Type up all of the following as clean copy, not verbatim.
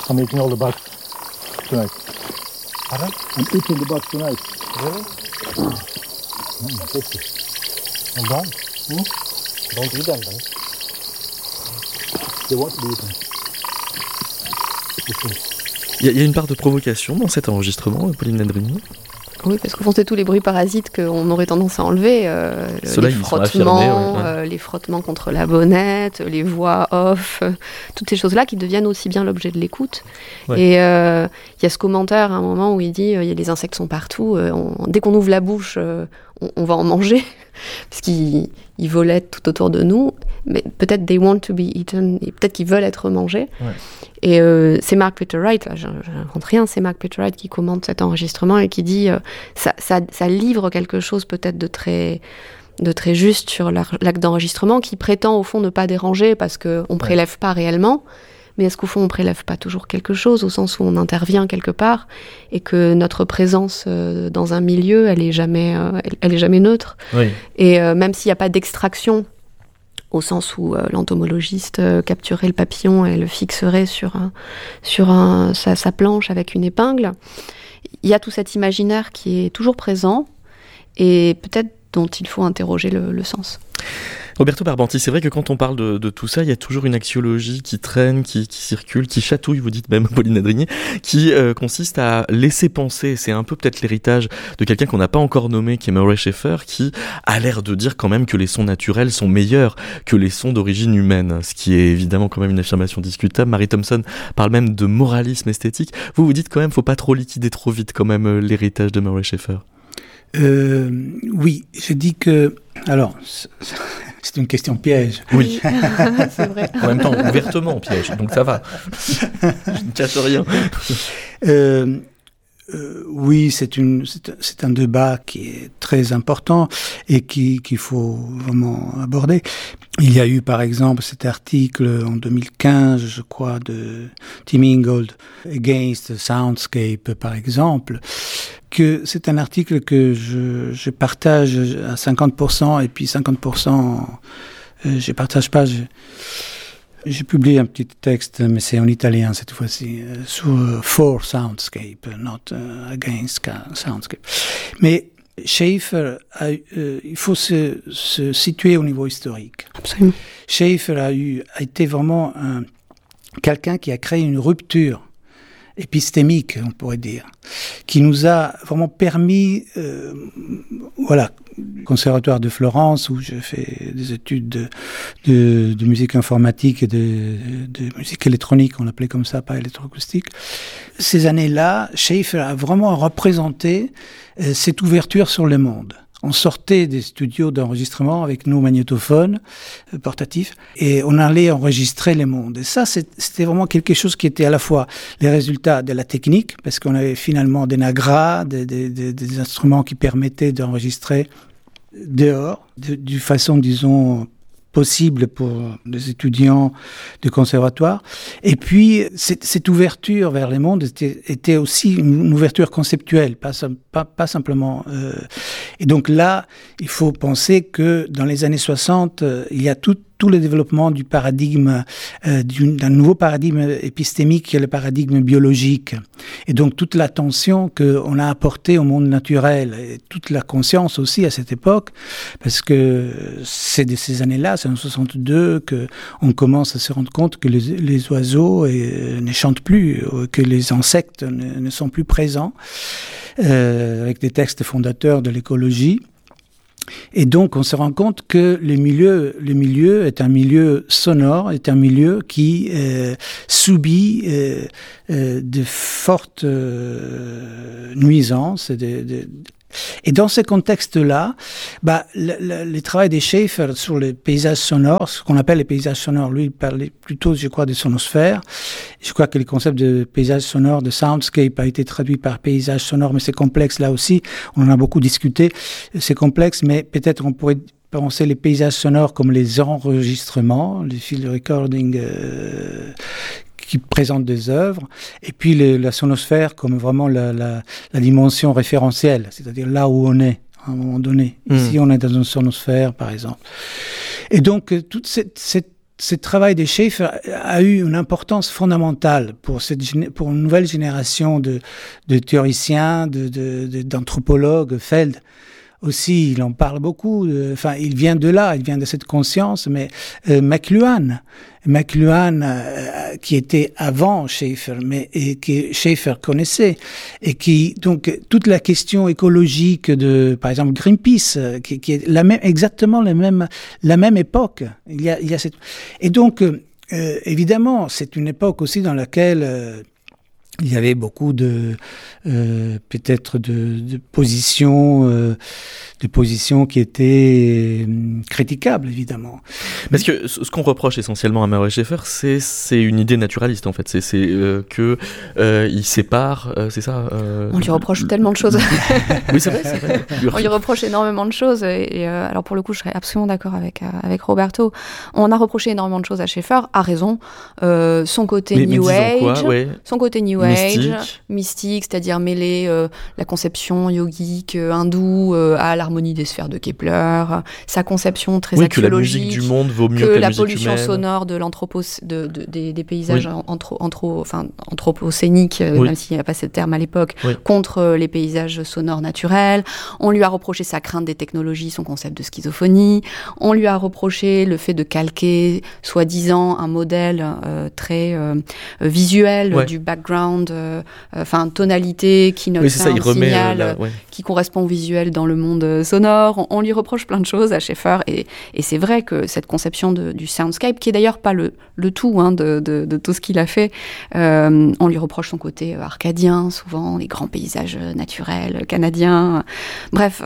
I'm eating all the bugs tonight. Pardon? I'm eating the bugs tonight. Really? Tasty. And don't? Don't eat them then. They want to be eaten. Il y a une part de provocation dans cet enregistrement, Pauline Landrini. Oui, parce qu'au fond, c'est tous les bruits parasites qu'on aurait tendance à enlever. Ceux-là, les ils sont frottements, affirmés, ouais. Les frottements contre la bonnette, les voix off, toutes ces choses-là qui deviennent aussi bien l'objet de l'écoute. Ouais. Et il y a ce commentaire à un moment où il dit il y a des insectes sont partout, dès qu'on ouvre la bouche, on va en manger, parce qu'ils volettent tout autour de nous. Mais peut-être they want to be eaten, et peut-être qu'ils veulent être mangés. Ouais. Et c'est Mark Peter-Wright, là, je n'invente rien, c'est Mark Peter-Wright qui commente cet enregistrement et qui dit ça livre quelque chose peut-être de très juste sur l'acte d'enregistrement, qui prétend au fond ne pas déranger parce qu'on ne prélève pas réellement. Mais est-ce qu'au fond, on ne prélève pas toujours quelque chose, au sens où on intervient quelque part, et que notre présence dans un milieu, elle est jamais neutre. Oui. Et même s'il n'y a pas d'extraction, au sens où l'entomologiste capturerait le papillon et le fixerait sur sa planche avec une épingle, il y a tout cet imaginaire qui est toujours présent, et peut-être dont il faut interroger le sens. Roberto Barbanti, c'est vrai que quand on parle de tout ça, il y a toujours une axiologie qui traîne, qui circule, qui chatouille, vous dites même, Pauline Landrini, qui consiste à laisser penser. C'est un peu peut-être l'héritage de quelqu'un qu'on n'a pas encore nommé, qui est Murray Schafer, qui a l'air de dire quand même que les sons naturels sont meilleurs que les sons d'origine humaine, ce qui est évidemment quand même une affirmation discutable. Marie Thompson parle même de moralisme esthétique. Vous dites quand même, faut pas trop liquider trop vite quand même l'héritage de Murray Schafer. Oui, je dis que... Alors, c'est une question piège. Oui, c'est vrai. En même temps, ouvertement piège, donc ça va. Je ne cache rien. Oui, c'est un débat qui est très important et qu'il faut vraiment aborder. Il y a eu, par exemple, cet article en 2015, je crois, de Tim Ingold, Against Soundscape, par exemple, que c'est un article que je partage à 50% et puis 50%, je partage pas. J'ai publié un petit texte, mais c'est en italien cette fois-ci, sur For Soundscape, not Against Soundscape. Mais Schafer, il faut se situer au niveau historique. Absolument. Schafer a été vraiment quelqu'un qui a créé une rupture épistémique, on pourrait dire, qui nous a vraiment permis, Conservatoire de Florence, où je fais des études de musique informatique et de musique électronique, on l'appelait comme ça, pas électroacoustique. Ces années-là, Schafer a vraiment représenté cette ouverture sur le monde. On sortait des studios d'enregistrement avec nos magnétophones portatifs et on allait enregistrer les mondes. Et ça, c'était vraiment quelque chose qui était à la fois les résultats de la technique, parce qu'on avait finalement des nagras, des instruments qui permettaient d'enregistrer dehors, d'une façon, disons, possible pour les étudiants de conservatoire. Et puis, cette ouverture vers les mondes était aussi une ouverture conceptuelle, pas simplement... Et donc là, il faut penser que dans les années 60, il y a tout le développement du paradigme, d'un nouveau paradigme épistémique qui est le paradigme biologique. Et donc toute l'attention qu'on a apportée au monde naturel et toute la conscience aussi à cette époque, parce que c'est de ces années-là, c'est en 62 qu'on commence à se rendre compte que les oiseaux ne chantent plus, que les insectes ne sont plus présents, avec des textes fondateurs de l'écologie. Et donc, on se rend compte que le milieu est un milieu sonore, est un milieu qui subit de fortes nuisances. Et dans ce contexte-là, le travail des Schafer sur les paysages sonores, ce qu'on appelle les paysages sonores, lui, il parlait plutôt, je crois, de sonosphère. Je crois que le concept de paysage sonore, de soundscape, a été traduit par paysage sonore, mais c'est complexe là aussi. On en a beaucoup discuté. C'est complexe, mais peut-être on pourrait penser les paysages sonores comme les enregistrements, les field recording qui présentent des œuvres, et puis la sonosphère comme vraiment la dimension référentielle, c'est-à-dire là où on est à un moment donné. Ici, on est dans une sonosphère, par exemple. Et donc, toute cette ce travail de Schaeffer a eu une importance fondamentale pour une nouvelle génération de théoriciens, d'anthropologues. Feld aussi, il en parle beaucoup. Il vient de là, il vient de cette conscience. Mais McLuhan, qui était avant Schaeffer, et que Schaeffer connaissait, et qui donc toute la question écologique de, par exemple, Greenpeace, qui est exactement la même époque. Il y a cette, et donc évidemment, c'est une époque aussi dans laquelle il y avait beaucoup peut-être de positions qui étaient critiquables, évidemment. Parce que ce qu'on reproche essentiellement à Murray Schaeffer, c'est une idée naturaliste, en fait. C'est que il sépare, c'est ça. On lui reproche tellement de choses. Oui, c'est vrai. On lui reproche énormément de choses. Et alors pour le coup, je serais absolument d'accord avec Roberto. On a reproché énormément de choses à Schaeffer, à raison. Son côté New Age, son côté New Age, mystique, c'est-à-dire mêler la conception yogique hindoue à l'harmonie des sphères de Kepler, sa conception très axiologique, que la musique du monde vaut mieux que la musique pollution humaine. Sonore de des paysages anthropocéniques, même s'il n'y a pas ce terme à l'époque, contre les paysages sonores naturels. On lui a reproché sa crainte des technologies, son concept de schizophrenie. On lui a reproché le fait de calquer, soi-disant, un modèle très visuel du background, tonalité qui ne fait un signal qui correspond au visuel dans le monde sonore. On lui reproche plein de choses à Schaeffer, et c'est vrai que cette conception du soundscape, qui est d'ailleurs pas le tout de tout ce qu'il a fait, on lui reproche son côté arcadien, souvent, les grands paysages naturels canadiens. Bref,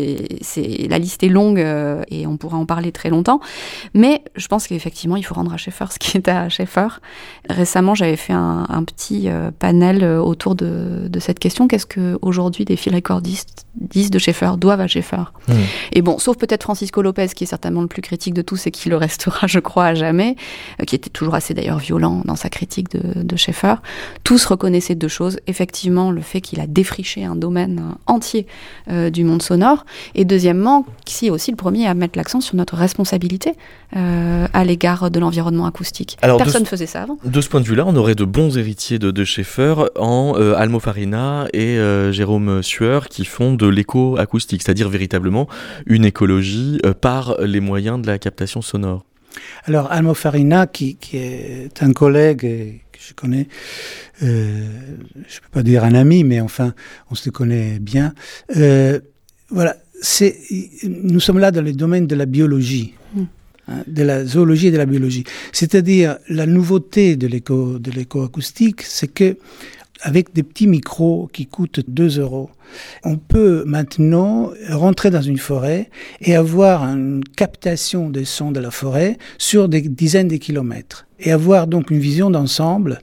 la liste est longue et on pourra en parler très longtemps. Mais je pense qu'effectivement, il faut rendre à Schaeffer ce qui est à Schaeffer. Récemment, j'avais fait un petit panel autour de cette question. Qu'est-ce qu'aujourd'hui les field recordistes disent de Schaeffer, doivent à Schaeffer? Et bon, sauf peut-être Francisco Lopez, qui est certainement le plus critique de tous et qui le restera, je crois, à jamais, qui était toujours assez d'ailleurs violent dans sa critique de Schaeffer. Tous reconnaissaient deux choses. Effectivement, le fait qu'il a défriché un domaine entier du monde sonore. Et deuxièmement, qui est aussi le premier à mettre l'accent sur notre responsabilité à l'égard de l'environnement acoustique. Alors, personne ne faisait ça avant. De ce point de vue-là, on aurait de bons héritiers de Schaeffer en Almo Farina et Jérôme Sueur, qui font de l'éco-acoustique, c'est-à-dire véritablement une écologie par les moyens de la captation sonore. Alors, Almo Farina, qui est un collègue que je connais, je ne peux pas dire un ami, mais enfin, on se connaît bien. Voilà, nous sommes là dans le domaine de la biologie. De la zoologie et de la biologie. C'est-à-dire, la nouveauté de l'écoacoustique, c'est que avec des petits micros qui coûtent 2 €, on peut maintenant rentrer dans une forêt et avoir une captation des sons de la forêt sur des dizaines de kilomètres. Et avoir donc une vision d'ensemble.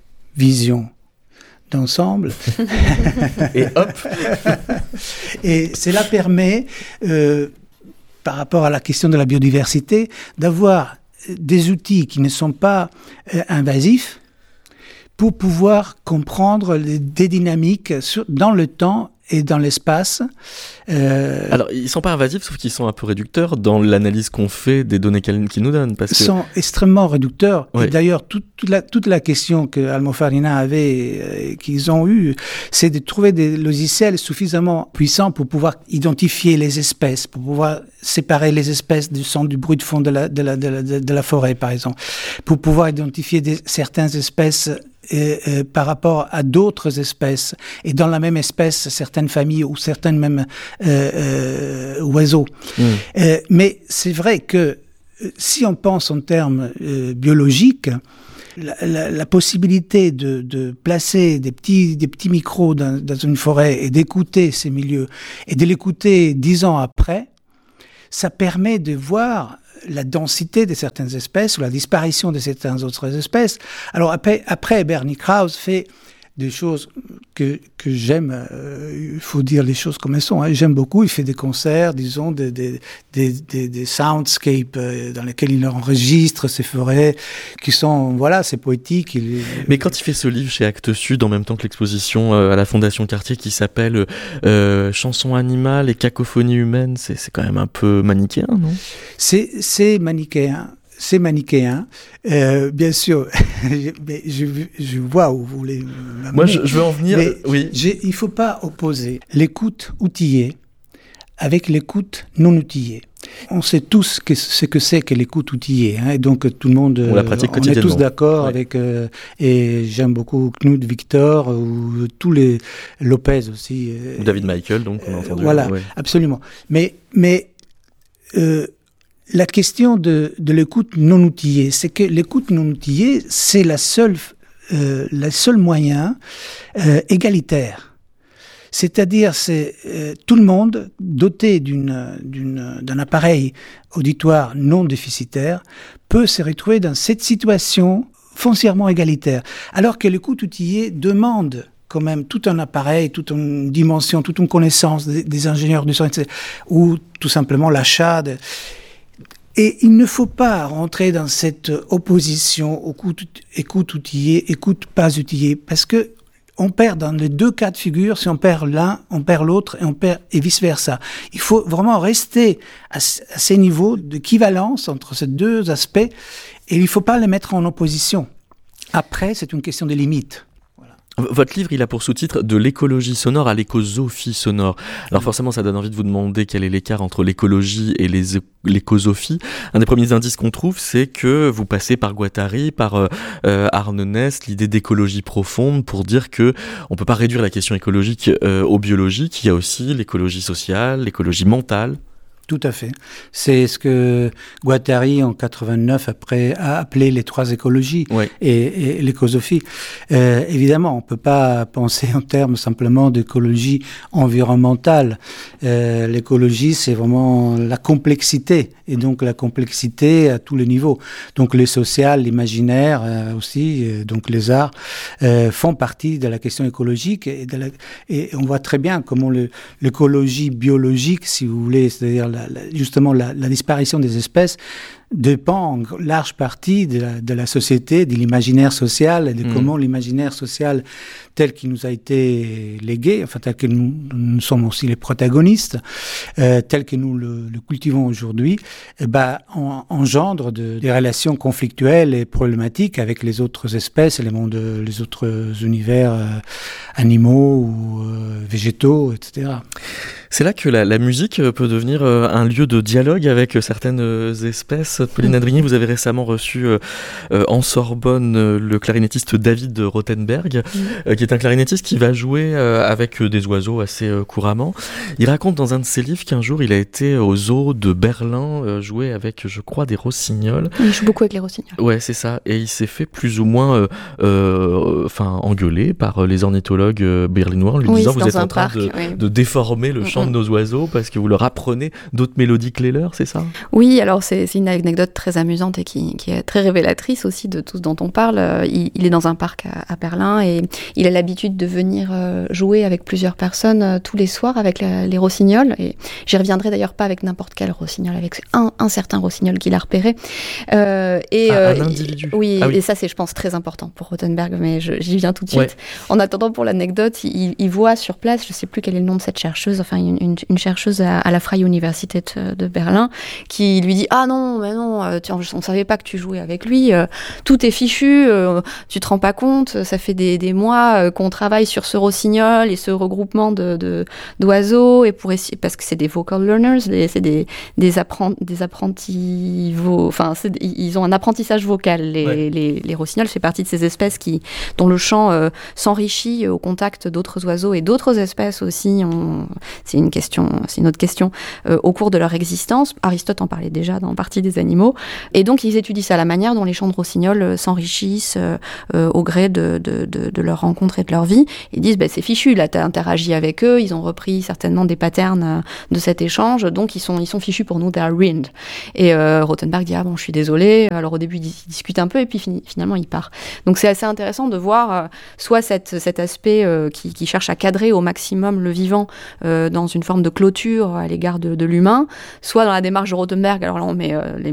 Et hop. Et cela permet, par rapport à la question de la biodiversité, d'avoir des outils qui ne sont pas invasifs pour pouvoir comprendre des dynamiques dans le temps et dans l'espace. Alors, ils ne sont pas invasifs, sauf qu'ils sont un peu réducteurs dans l'analyse qu'on fait des données qu'ils nous donnent. Ils sont extrêmement réducteurs. Oui. Et d'ailleurs, toute la question que Almo Farina avait, qu'ils ont eue, c'est de trouver des logiciels suffisamment puissants pour pouvoir identifier les espèces, pour pouvoir séparer les espèces du son, du bruit de fond de la forêt, par exemple, pour pouvoir identifier certaines espèces par rapport à d'autres espèces, et dans la même espèce, certaines familles ou certaines mêmes oiseaux. Mais c'est vrai que si on pense en termes biologiques, la possibilité de placer des petits micros dans une forêt et d'écouter ces milieux, et de l'écouter 10 ans après, ça permet de voir la densité de certaines espèces ou la disparition de certaines autres espèces. Alors après Bernie Krause fait des choses que j'aime, il faut dire les choses comme elles sont, hein. J'aime beaucoup, il fait des concerts, disons, des soundscapes dans lesquels il enregistre ces forêts qui sont, voilà, c'est poétique. Mais quand il fait ce livre chez Actes Sud, en même temps que l'exposition à la Fondation Cartier qui s'appelle Chansons animales et cacophonie humaine, c'est quand même un peu manichéen, non ? C'est manichéen. c'est manichéen. Bien sûr, je vois où vous voulez m'amener. Moi, je veux en venir. Mais Oui. il ne faut pas opposer l'écoute outillée avec l'écoute non outillée. On sait tous ce que c'est que l'écoute outillée, hein, et donc tout le monde, On la pratique on est quotidiennement. tous d'accord Ouais. avec. Et j'aime beaucoup Knut Victor ou tous les Lopez aussi. Ou David Michael, donc on a entendu. Voilà, Ouais. absolument. Mais la question de l'écoute non outillée, c'est que l'écoute non outillée, c'est la seule moyen égalitaire. C'est-à-dire, c'est tout le monde doté d'un appareil auditoire non déficitaire peut se retrouver dans cette situation foncièrement égalitaire. Alors que l'écoute outillée demande quand même tout un appareil, toute une dimension, toute une connaissance des ingénieurs du son, etc., ou tout simplement l'achat de... Et il ne faut pas rentrer dans cette opposition écoute outillée, écoute pas outillée, parce que on perd dans les deux cas de figure. Si on perd l'un, on perd l'autre, et vice-versa. Il faut vraiment rester à ces niveaux d'équivalence entre ces deux aspects, et il ne faut pas les mettre en opposition. Après, c'est une question de limite. Votre livre, il a pour sous-titre « De l'écologie sonore à l'écosophie sonore ». Alors forcément, ça donne envie de vous demander quel est l'écart entre l'écologie et l'écosophie. Un des premiers indices qu'on trouve, c'est que vous passez par Guattari, par Arne Ness, l'idée d'écologie profonde, pour dire que on peut pas réduire la question écologique au biologique. Il y a aussi l'écologie sociale, l'écologie mentale. Tout à fait. C'est ce que Guattari, en 89, après, a appelé les trois écologies, Ouais. et l'écosophie. Évidemment, on ne peut pas penser en termes simplement d'écologie environnementale. L'écologie, c'est vraiment la complexité, et donc la complexité à tous les niveaux. Donc les sociales, l'imaginaire aussi, donc les arts, font partie de la question écologique, et on voit très bien comment l'écologie biologique, si vous voulez, c'est-à-dire justement la disparition des espèces, dépend en large partie de la société, de l'imaginaire social, et de comment l'imaginaire social tel qu'il nous a été légué, enfin tel que nous sommes aussi les protagonistes, tel que nous le cultivons aujourd'hui, engendre des relations conflictuelles et problématiques avec les autres espèces et les autres univers animaux ou végétaux, etc. C'est là que la musique peut devenir un lieu de dialogue avec certaines espèces. Pauline Adrigny, vous avez récemment reçu en Sorbonne le clarinettiste David Rothenberg, qui est un clarinettiste qui va jouer avec des oiseaux assez couramment. Il raconte dans un de ses livres qu'un jour il a été au zoo de Berlin jouer avec, je crois, des rossignols. Il joue beaucoup avec les rossignols. Ouais, c'est ça. Et il s'est fait plus ou moins engueuler par les ornithologues berlinois en lui disant vous êtes en train de déformer le chant de nos oiseaux parce que vous leur apprenez d'autres mélodies que les leurs, c'est ça ? Oui, alors c'est une anecdote très amusante et qui est très révélatrice aussi de tout ce dont on parle. Il est dans un parc à Berlin et il a l'habitude de venir jouer avec plusieurs personnes tous les soirs avec les rossignols. Et j'y reviendrai d'ailleurs pas avec n'importe quel rossignol, avec un certain rossignol qu'il a repéré. Un individu. Oui, ah oui, et ça c'est, je pense, très important pour Rothenberg, mais j'y viens tout de suite. Ouais. En attendant, pour l'anecdote, il voit sur place, je sais plus quel est le nom de cette chercheuse, enfin une chercheuse à la Freie Universität de Berlin, qui lui dit « Ah non, mais non, on savait pas que tu jouais avec lui, tout est fichu, tu te rends pas compte, ça fait des mois qu'on travaille sur ce rossignol et ce regroupement d'oiseaux, et pour essayer, parce que c'est des vocal learners, c'est des apprentis, enfin ils ont un apprentissage vocal, les rossignols, fait partie de ces espèces dont le chant s'enrichit au contact d'autres oiseaux et d'autres espèces aussi. C'est une autre question au cours de leur existence. Aristote en parlait déjà dans Partie des animaux. Et donc, ils étudient ça, la manière dont les chants de rossignols s'enrichissent au gré de leur rencontre et de leur vie. Ils disent, c'est fichu, là, t'as interagi avec eux, ils ont repris certainement des patterns de cet échange, donc ils sont fichus pour nous, they are ruined. Et Rothenberg dit, je suis désolé. Alors, au début, il discute un peu, et puis finalement, il part. Donc, c'est assez intéressant de voir soit cet aspect qui cherche à cadrer au maximum le vivant dans une forme de clôture à l'égard de l'humain, soit dans la démarche de Rothenberg, alors là on met les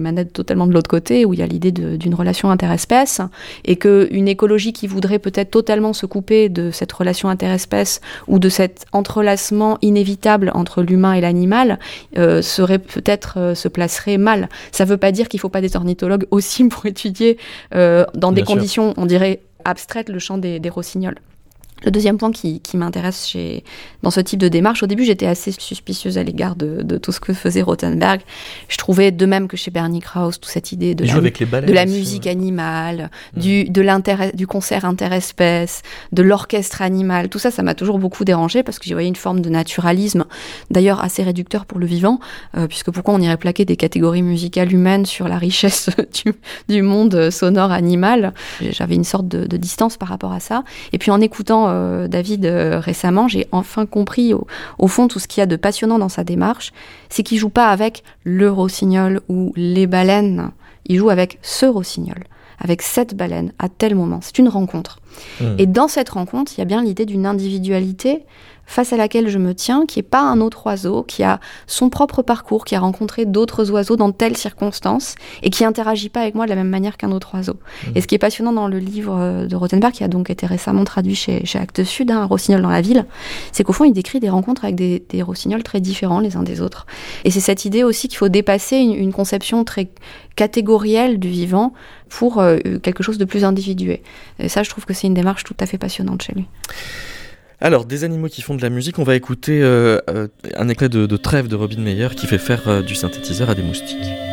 manette totalement de l'autre côté, où il y a l'idée d'une relation interespèce, et qu'une écologie qui voudrait peut-être totalement se couper de cette relation interespèce ou de cet entrelacement inévitable entre l'humain et l'animal, se placerait mal. Ça ne veut pas dire qu'il ne faut pas des ornithologues aussi pour étudier dans des conditions, on dirait, abstraites, le champ des rossignols. Le deuxième point qui m'intéresse dans ce type de démarche, au début j'étais assez suspicieuse à l'égard de tout ce que faisait Rothenberg. Je trouvais, de même que chez Bernie Krause, toute cette idée de la musique animale, du concert interespèce, de l'orchestre animal, tout ça, ça m'a toujours beaucoup dérangé parce que j'y voyais une forme de naturalisme, d'ailleurs assez réducteur pour le vivant, puisque pourquoi on irait plaquer des catégories musicales humaines sur la richesse du monde sonore animal. J'avais une sorte de distance par rapport à ça. Et puis en écoutant David récemment, j'ai enfin compris au fond tout ce qu'il y a de passionnant dans sa démarche, c'est qu'il joue pas avec le rossignol ou les baleines, il joue avec ce rossignol, avec cette baleine à tel moment. C'est une rencontre. Et dans cette rencontre, il y a bien l'idée d'une individualité face à laquelle je me tiens, qui n'est pas un autre oiseau, qui a son propre parcours, qui a rencontré d'autres oiseaux dans telles circonstances et qui n'interagit pas avec moi de la même manière qu'un autre oiseau. Et ce qui est passionnant dans le livre de Rothenberg, qui a donc été récemment traduit chez Actes Sud, Un rossignol dans la ville, c'est qu'au fond, il décrit des rencontres avec des rossignols très différents les uns des autres. Et c'est cette idée aussi qu'il faut dépasser une conception très catégorielle du vivant pour quelque chose de plus individué. Et ça, je trouve que c'est une démarche tout à fait passionnante chez lui. Alors, des animaux qui font de la musique, on va écouter un extrait de Trêve de Robin Meyer qui fait faire du synthétiseur à des moustiques.